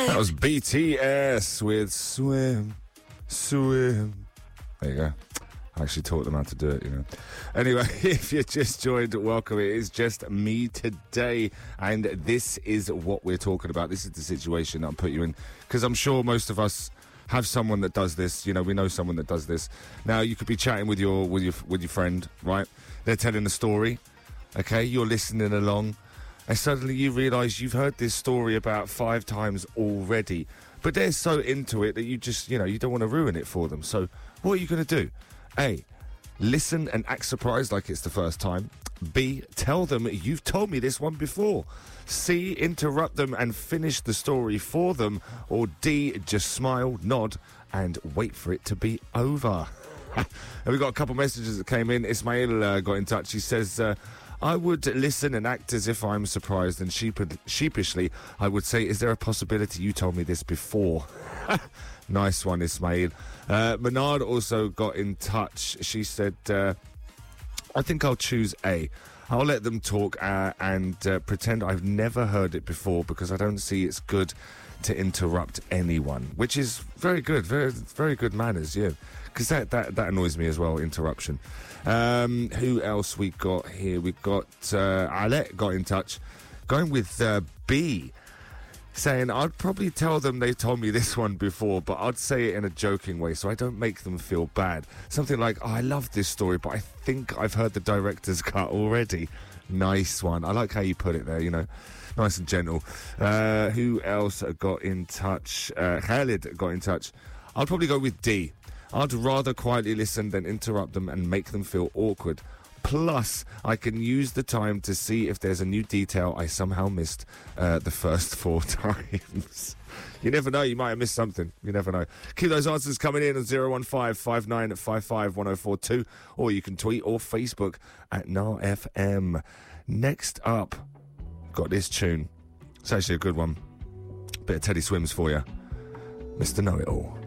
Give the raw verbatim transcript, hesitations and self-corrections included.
That was B T S with Swim, Swim. There you go. I actually taught them how to do it, you know. Anyway, if you just joined, welcome. It is just me today, and this is what we're talking about. This is the situation that I'll put you in, because I'm sure most of us have someone that does this. You know, we know someone that does this. Now, you could be chatting with your with your with your friend, right? They're telling a story. Okay, you're listening along, and suddenly you realise you've heard this story about five times already. But they're so into it that you just, you know, you don't want to ruin it for them. So, what are you going to do? A, listen and act surprised like it's the first time. B, tell them you've told me this one before. C, interrupt them and finish the story for them. Or D, just smile, nod, and wait for it to be over. And we've got a couple messages that came in. Ismail uh, got in touch. He says, uh, I would listen and act as if I'm surprised, and sheep- sheepishly I would say, is there a possibility you told me this before? Nice one, Ismail. Uh, Menard also got in touch. She said, uh, I think I'll choose A. I'll let them talk uh, and uh, pretend I've never heard it before, because I don't see it's good to interrupt anyone, which is very good, very very good manners, yeah. Because that, that, that annoys me as well, interruption. Um, who else we got here? We've got uh, Alette got in touch, going with uh, B, saying, I'd probably tell them they told me this one before, but I'd say it in a joking way so I don't make them feel bad. Something like, oh, I love this story, but I think I've heard the director's cut already. Nice one. I like how you put it there, you know. Nice and gentle. Uh, who else got in touch? Uh, Khalid got in touch. I'll probably go with D. I'd rather quietly listen than interrupt them and make them feel awkward. Plus, I can use the time to see if there's a new detail I somehow missed uh, the first four times. You never know, you might have missed something. You never know. Keep those answers coming in at zero one five, five nine five five, one oh four two, or you can tweet or Facebook at N A R F M. Next up, got this tune. It's actually a good one. Bit of Teddy Swims for you. Mister Know-It-All.